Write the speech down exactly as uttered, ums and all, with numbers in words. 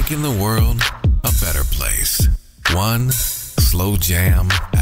making the world a better place. One slow jam